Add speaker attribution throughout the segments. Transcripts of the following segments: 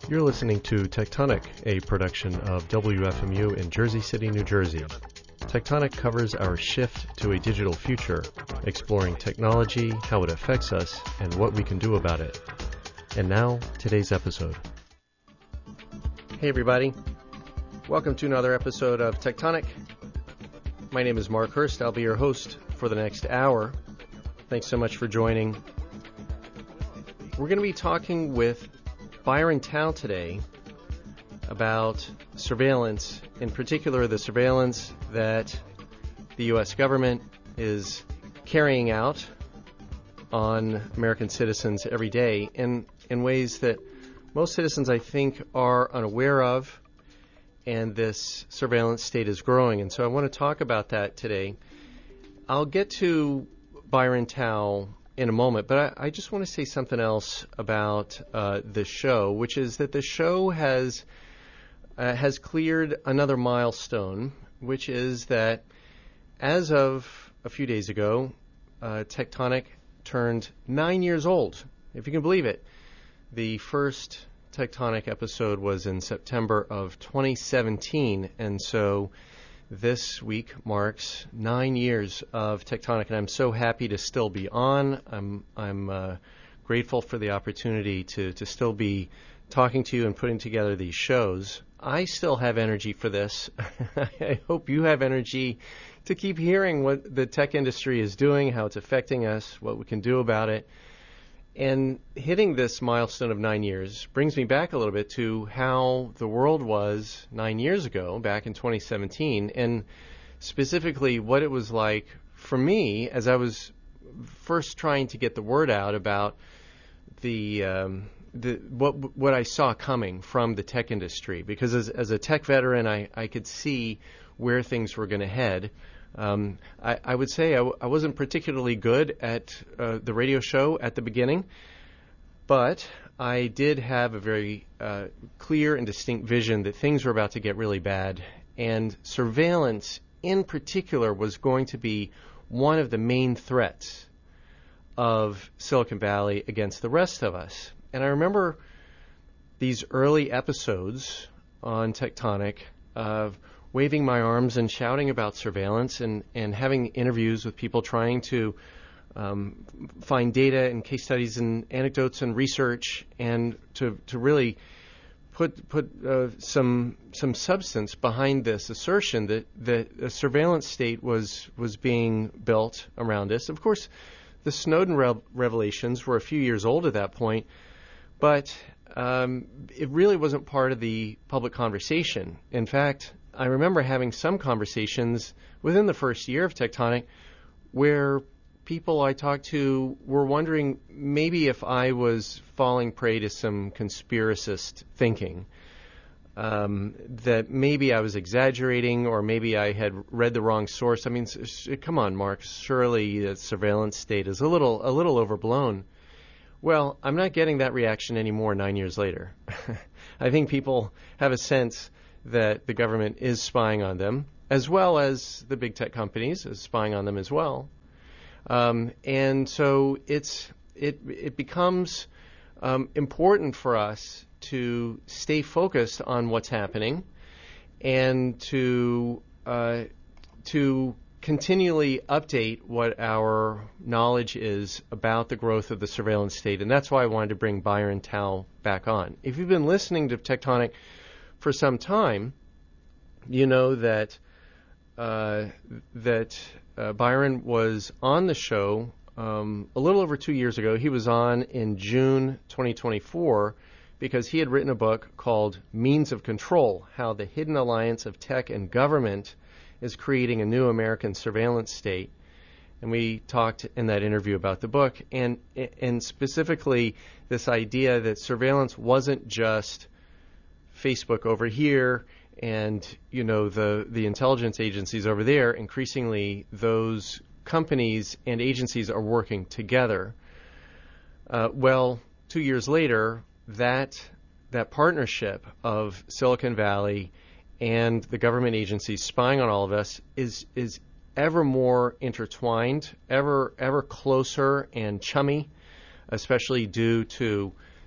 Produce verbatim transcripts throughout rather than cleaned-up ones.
Speaker 1: You're listening to Tectonic, a production of W F M U in Jersey City, New Jersey. Tectonic covers our shift to a digital future, exploring technology, how it affects us, and what we can do about it. And now, today's episode. Hey everybody, welcome to another episode of Tectonic. My name is Mark Hurst. I'll be your host for the next hour. Thanks so much for joining. We're going to be talking with Byron Tao today about surveillance, in particular the surveillance that the U S government is carrying out on American citizens every day in, in ways that most citizens, I think, are unaware of, and this surveillance state is growing. And so I want to talk about that today. I'll get to Byron Tao in a moment, but I, I just want to say something else about uh, the show, which is that the show has uh, has cleared another milestone, which is that as of a few days ago, uh, Tectonic turned nine years old, if you can believe it. The first Tectonic episode was in September of twenty seventeen, and so this week marks nine years of Tectonic, and I'm so happy to still be on. I'm I'm uh, grateful for the opportunity to, to still be talking to you and putting together these shows. I still have energy for this. I hope you have energy to keep hearing what the tech industry is doing, how it's affecting us, what we can do about it. And hitting this milestone of nine years brings me back a little bit to how the world was nine years ago, back in twenty seventeen, and specifically what it was like for me as I was first trying to get the word out about the um, the what what I saw coming from the tech industry. Because as as a tech veteran, I, I could see where things were going to head. Um, I, I would say I, w- I wasn't particularly good at uh, the radio show at the beginning, but I did have a very uh, clear and distinct vision that things were about to get really bad, and surveillance in particular was going to be one of the main threats of Silicon Valley against the rest of us. And I remember these early episodes on Tectonic of waving my arms and shouting about surveillance and, and having interviews with people trying to um, find data and case studies and anecdotes and research and to, to really put put uh, some some substance behind this assertion that, that a surveillance state was was being built around us. Of course, the Snowden rev- revelations were a few years old at that point, but um, it really wasn't part of the public conversation. In fact, I remember having some conversations within the first year of Tectonic where people I talked to were wondering maybe if I was falling prey to some conspiracist thinking, um, that maybe I was exaggerating or maybe I had read the wrong source. I mean, s- come on, Mark, surely the surveillance state is a little a little overblown. Well, I'm not getting that reaction anymore nine years later. I think people have a sense that the government is spying on them, as well as the big tech companies is spying on them as well. Um, and so it's it it becomes um, important for us to stay focused on what's happening and to uh, to continually update what our knowledge is about the growth of the surveillance state. And that's why I wanted to bring Byron Tao back on. If you've been listening to Tectonic for some time, you know that uh, that uh, Byron was on the show um, a little over two years ago. He was on in June twenty twenty-four because he had written a book called Means of Control: How the Hidden Alliance of Tech and Government is Creating a New American Surveillance State. And we talked in that interview about the book and and specifically this idea that surveillance wasn't just Facebook over here and, you know, the, the intelligence agencies over there. Increasingly, those companies and agencies are working together. Uh, well, two years later, that that partnership of Silicon Valley and the government agencies spying on all of us is is ever more intertwined, ever ever closer and chummy, especially due to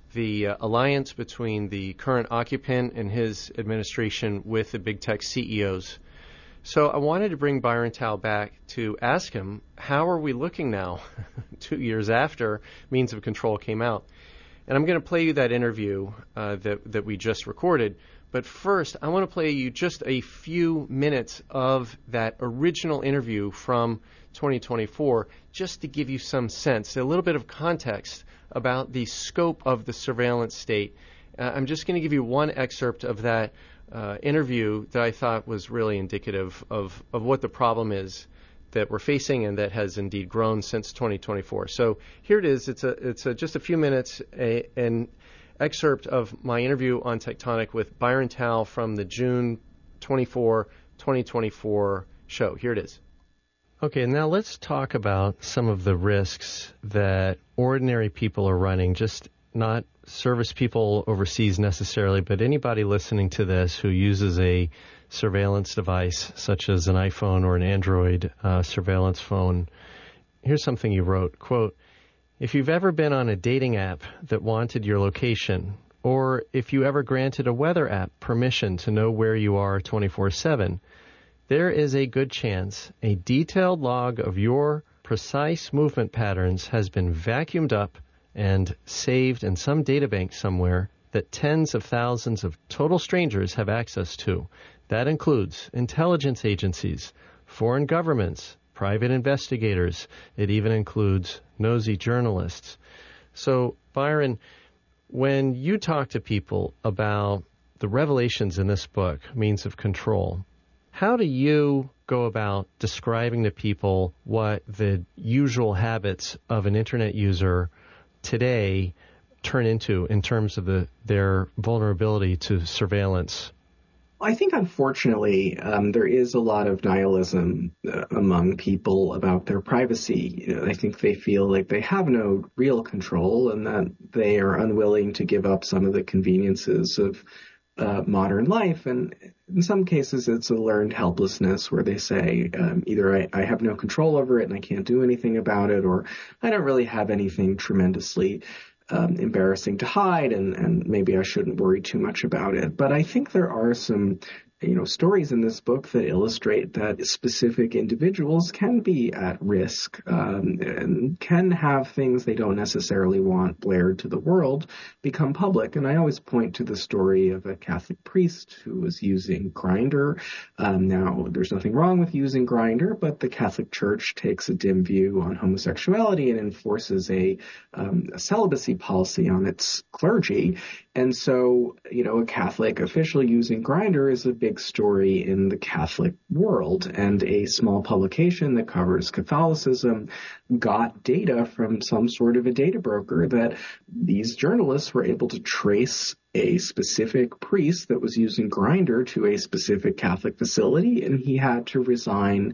Speaker 1: the uh, alliance between the current occupant and his administration with the big tech C E Os. So I wanted to bring Byron Tao back to ask him, how are we looking now, two years after Means of Control came out? And I'm going to play you that interview uh, that, that we just recorded. But first, I want to play you just a few minutes of that original interview from twenty twenty-four, just to give you some sense, a little bit of context about the scope of the surveillance state. Uh, I'm just going to give you one excerpt of that uh, interview that I thought was really indicative of, of what the problem is that we're facing and that has indeed grown since twenty twenty-four. So here it is. It's a, it's a, just a few minutes, a, an excerpt of my interview on Tectonic with Byron Tao from the June twenty-fourth, twenty twenty-four show. Here it is. Okay, now let's talk about some of the risks that ordinary people are running, just not service people overseas necessarily, but anybody listening to this who uses a surveillance device such as an iPhone or an Android uh, surveillance phone. Here's something you wrote, quote, "If you've ever been on a dating app that wanted your location, or if you ever granted a weather app permission to know where you are twenty-four seven, there is a good chance a detailed log of your precise movement patterns has been vacuumed up and saved in some databank somewhere that tens of thousands of total strangers have access to. That includes intelligence agencies, foreign governments, private investigators. It even includes nosy journalists." So, Byron, when you talk to people about the revelations in this book, Means of Control, how do you go about describing to people what the usual habits of an Internet user today turn into in terms of the, their vulnerability to surveillance?
Speaker 2: I think, unfortunately, um, there is a lot of nihilism uh, among people about their privacy. You know, I think they feel like they have no real control and that they are unwilling to give up some of the conveniences of uh, modern life. And in some cases, it's a learned helplessness where they say, um, either I, I have no control over it and I can't do anything about it, or I don't really have anything tremendously Um, embarrassing to hide, and, and maybe I shouldn't worry too much about it. But I think there are some, you know, stories in this book that illustrate that specific individuals can be at risk um, and can have things they don't necessarily want blared to the world become public. And I always point to the story of a Catholic priest who was using Grindr. Um, now, there's nothing wrong with using Grindr, but the Catholic Church takes a dim view on homosexuality and enforces a, um, a celibacy policy on its clergy. And so, you know, a Catholic official using Grindr is a big story in the Catholic world. And a small publication that covers Catholicism got data from some sort of a data broker that these journalists were able to trace a specific priest that was using Grindr to a specific Catholic facility, and he had to resign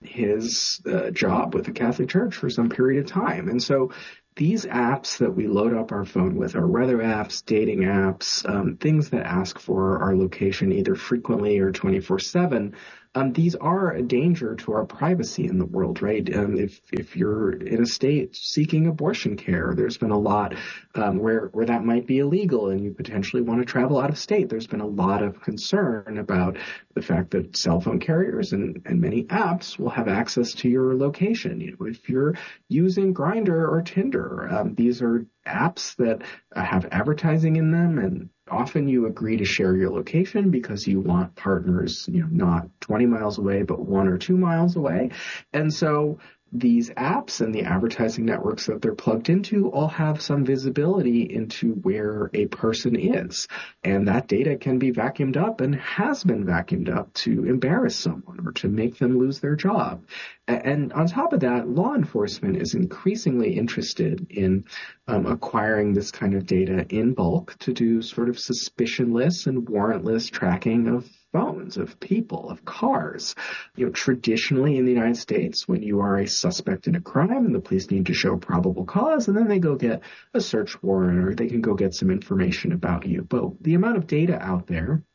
Speaker 2: his uh, job with the Catholic Church for some period of time. And so these apps that we load up our phone with are weather apps, dating apps, um, things that ask for our location either frequently or twenty-four seven. Um, these are a danger to our privacy in the world, right? Um, if if you're in a state seeking abortion care, there's been a lot um, where where that might be illegal, and you potentially want to travel out of state. There's been a lot of concern about the fact that cell phone carriers and, and many apps will have access to your location. You know, if you're using Grindr or Tinder, um, these are apps that uh, have advertising in them, and often you agree to share your location because you want partners, you know, not twenty miles away, but one or two miles away. And so these apps and the advertising networks that they're plugged into all have some visibility into where a person is. And that data can be vacuumed up and has been vacuumed up to embarrass someone or to make them lose their job. And on top of that, law enforcement is increasingly interested in um, acquiring this kind of data in bulk to do sort of suspicionless and warrantless tracking of phones, of people, of cars. You know, traditionally in the United States, when you are a suspect in a crime, the police need to show probable cause, and then they go get a search warrant or they can go get some information about you. But the amount of data out there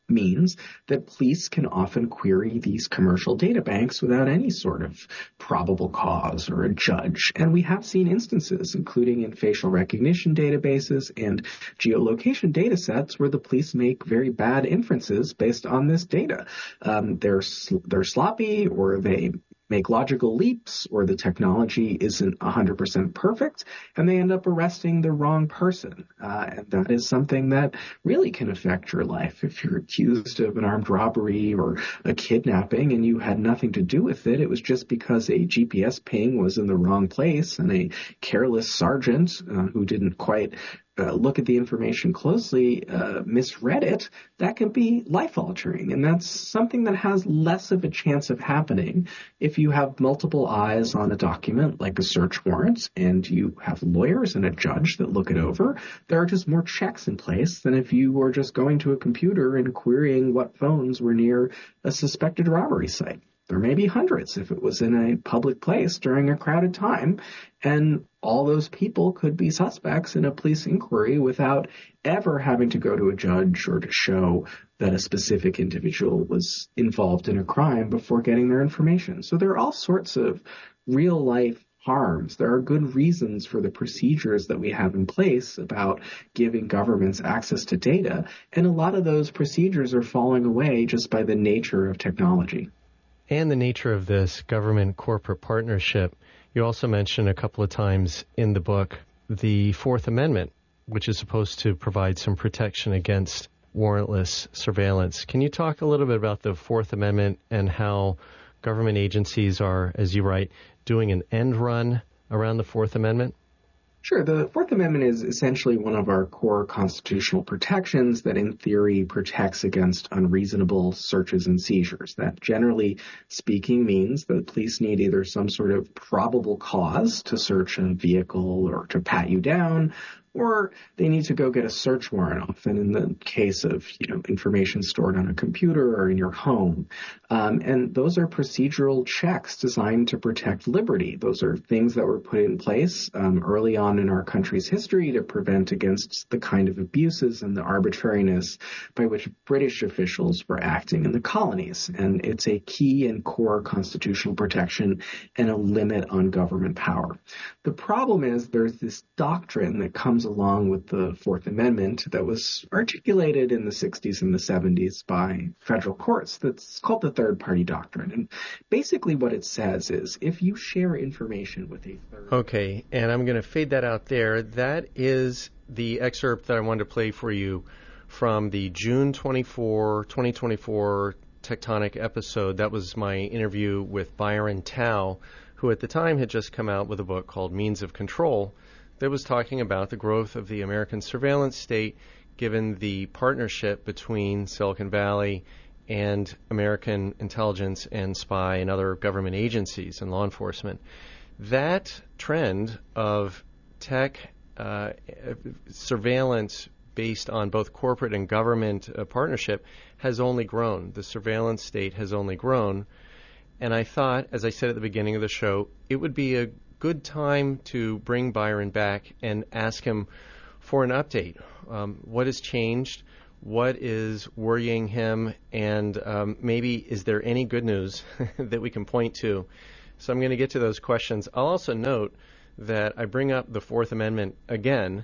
Speaker 2: means that police can often query these commercial data banks without any sort of probable cause or a judge. And we have seen instances, including in facial recognition databases and geolocation data sets, where the police make very bad inferences based on this data. Um, they're, they're sloppy, or they make logical leaps, or the technology isn't one hundred percent perfect, and they end up arresting the wrong person. Uh, and that is something that really can affect your life. If you're accused of an armed robbery or a kidnapping and you had nothing to do with it, it was just because a G P S ping was in the wrong place and a careless sergeant uh, who didn't quite Uh, look at the information closely, uh, misread it, that can be life-altering. And that's something that has less of a chance of happening if you have multiple eyes on a document like a search warrant and you have lawyers and a judge that look it over. There are just more checks in place than if you were just going to a computer and querying what phones were near a suspected robbery site. There may be hundreds if it was in a public place during a crowded time, and all those people could be suspects in a police inquiry without ever having to go to a judge or to show that a specific individual was involved in a crime before getting their information. So there are all sorts of real-life harms. There are good reasons for the procedures that we have in place about giving governments access to data, and a lot of those procedures are falling away just by the nature of technology.
Speaker 1: And the nature of this government-corporate partnership. You also mentioned a couple of times in the book the Fourth Amendment, which is supposed to provide some protection against warrantless surveillance. Can you talk a little bit about the Fourth Amendment and how government agencies are, as you write, doing an end run around the Fourth Amendment?
Speaker 2: Sure. The Fourth Amendment is essentially one of our core constitutional protections that in theory protects against unreasonable searches and seizures. That generally speaking means that police need either some sort of probable cause to search a vehicle or to pat you down, or they need to go get a search warrant, often in the case of, you know, information stored on a computer or in your home. Um, and those are procedural checks designed to protect liberty. Those are things that were put in place um, early on in our country's history to prevent against the kind of abuses and the arbitrariness by which British officials were acting in the colonies. And it's a key and core constitutional protection and a limit on government power. The problem is there's this doctrine that comes along with the Fourth Amendment that was articulated in the sixties and the seventies by federal courts that's called the third-party doctrine. And basically what it says is if you share information with a third...
Speaker 1: Okay, and I'm going to fade that out there. That is the excerpt that I wanted to play for you from the June twenty-fourth, twenty twenty-four Tectonic episode. That was my interview with Byron Tao, who at the time had just come out with a book called Means of Control, that was talking about the growth of the American surveillance state given the partnership between Silicon Valley and American intelligence and spy and other government agencies and law enforcement. That trend of tech uh, surveillance based on both corporate and government uh, partnership has only grown. The surveillance state has only grown. And I thought, as I said at the beginning of the show, it would be a good time to bring Byron back and ask him for an update. Um, what has changed? What is worrying him? And um, maybe is there any good news that we can point to? So I'm going to get to those questions. I'll also note that I bring up the Fourth Amendment again,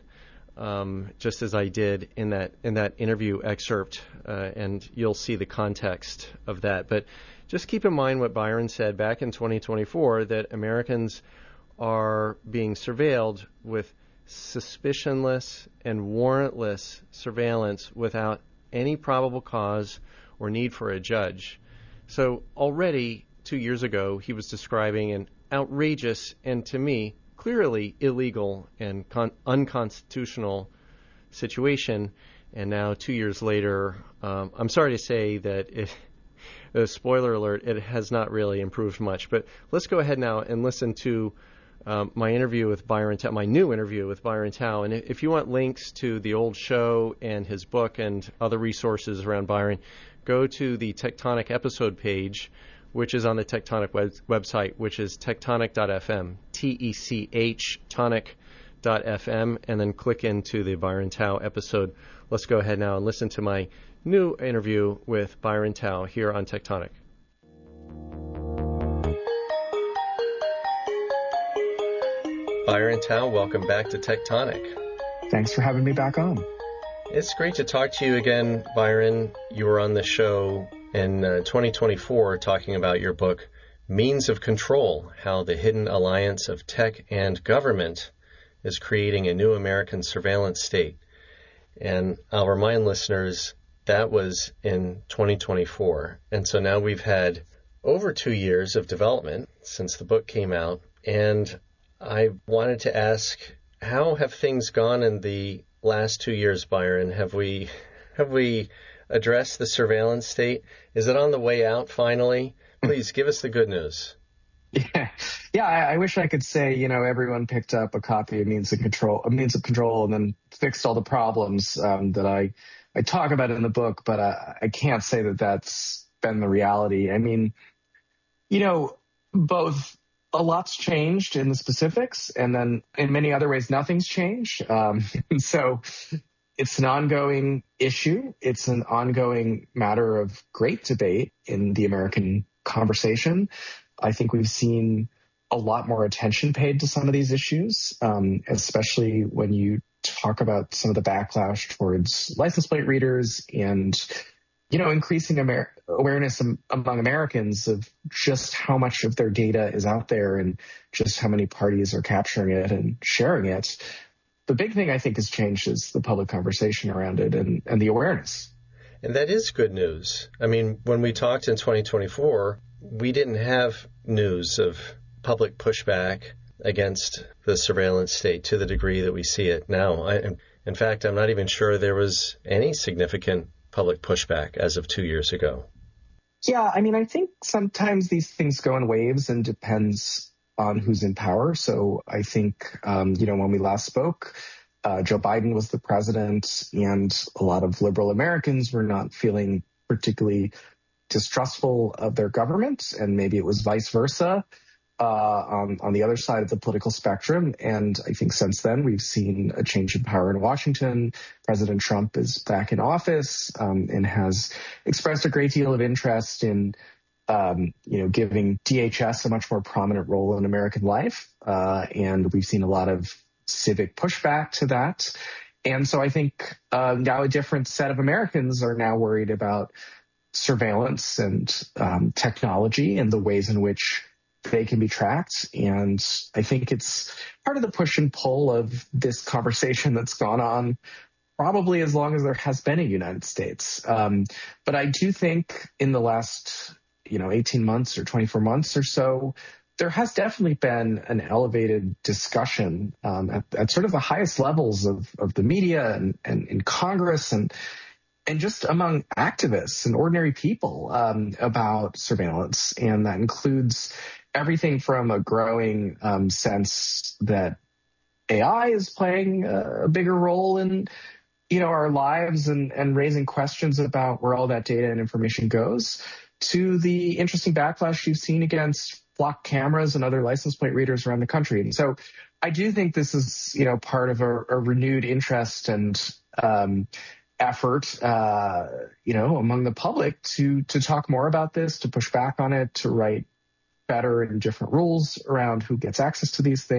Speaker 1: um, just as I did in that in that interview excerpt, uh, and you'll see the context of that. But just keep in mind what Byron said back in twenty twenty-four, that Americans are being surveilled with suspicionless and warrantless surveillance without any probable cause or need for a judge. So already two years ago, he was describing an outrageous and, to me, clearly illegal and con- unconstitutional situation. And now, two years later, um, I'm sorry to say that it, uh, spoiler alert, it has not really improved much. But let's go ahead now and listen to Um, my interview with Byron Tao, my new interview with Byron Tao. And if you want links to the old show and his book and other resources around Byron, go to the Tectonic episode page, which is on the Tectonic web- website, which is tectonic dot f m, T E C H, tonic dot f m and then click into the Byron Tao episode. Let's go ahead now and listen to my new interview with Byron Tao here on Tectonic. Byron Tao, welcome back to Tectonic.
Speaker 3: Thanks for having me back on.
Speaker 1: It's great to talk to you again, Byron. You were on the show in uh, twenty twenty-four talking about your book, Means of Control, How the Hidden Alliance of Tech and Government is Creating a New American Surveillance State. And I'll remind listeners, that was in twenty twenty-four. And so now we've had over two years of development since the book came out. And I wanted to ask, how have things gone in the last two years, Byron? Have we have we addressed the surveillance state? Is it on the way out finally? Please give us the good news.
Speaker 3: Yeah, yeah. I, I wish I could say, you know, everyone picked up a copy of Means of Control, a Means of Control, and then fixed all the problems um, that I I talk about in the book. But I, I can't say that that's been the reality. I mean, you know, both. A lot's changed in the specifics, and then in many other ways, nothing's changed. Um, and so it's an ongoing issue. It's an ongoing matter of great debate in the American conversation. I think we've seen a lot more attention paid to some of these issues, um, especially when you talk about some of the backlash towards license plate readers and you know, increasing Amer- awareness am- among Americans of just how much of their data is out there and just how many parties are capturing it and sharing it. The big thing I think has changed is the public conversation around it and, and the awareness.
Speaker 1: And that is good news. I mean, when we talked in twenty twenty-four, we didn't have news of public pushback against the surveillance state to the degree that we see it now. I, in fact, I'm not even sure there was any significant public pushback as of two years ago.
Speaker 3: Yeah, I mean, I think sometimes these things go in waves and depends on who's in power. So I think, um, you know, when we last spoke, uh, Joe Biden was the president, and a lot of liberal Americans were not feeling particularly distrustful of their government, and maybe it was vice versa. Uh, on, on the other side of the political spectrum. And I think since then, we've seen a change in power in Washington. President Trump is back in office um, and has expressed a great deal of interest in, um, you know, giving D H S a much more prominent role in American life. Uh, and we've seen a lot of civic pushback to that. And so I think uh, now a different set of Americans are now worried about surveillance and um, technology and the ways in which they can be tracked. And I think it's part of the push and pull of this conversation that's gone on probably as long as there has been a United States. Um, but I do think in the last, you know, eighteen months or twenty-four months or so, there has definitely been an elevated discussion um, at, at sort of the highest levels of, of the media and, and in Congress and and just among activists and ordinary people um, about surveillance. And that includes everything from a growing um, sense that A I is playing a bigger role in, you know, our lives and, and raising questions about where all that data and information goes, to the interesting backlash you've seen against flock cameras and other license plate readers around the country. And so I do think this is, you know, part of a, a renewed interest and um, effort, uh, you know, among the public to to talk more about this, to push back on it, to write better and different rules around who gets access to these things.